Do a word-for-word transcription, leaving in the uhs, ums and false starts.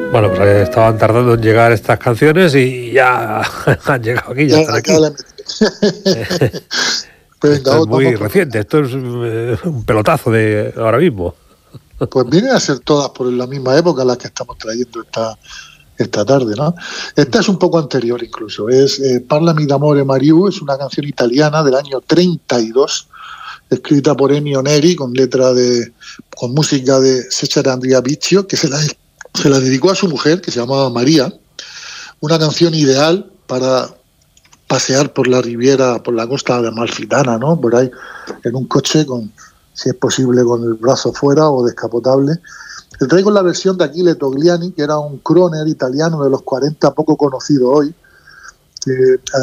Bueno, pues estaban tardando en llegar estas canciones y ya han llegado aquí, ya, ya están aquí. Pues esto venga, es muy vamos reciente, esto es eh, un pelotazo de ahora mismo. Pues vienen a ser todas por la misma época las que estamos trayendo esta, esta tarde, ¿no? Esta es un poco anterior incluso, es eh, Parlami d'amore Mariù, es una canción italiana del año treinta y dos, escrita por Ennio Neri, con letra de, con música de Cesare Andrea Biccio, que se la, se la dedicó a su mujer, que se llamaba María, una canción ideal para pasear por la Riviera, por la costa de Amalfitana, ¿no? Por ahí, en un coche, con, si es posible, con el brazo fuera o descapotable. Te traigo la versión de Achille Togliani, que era un crooner italiano de los cuarenta, poco conocido hoy, que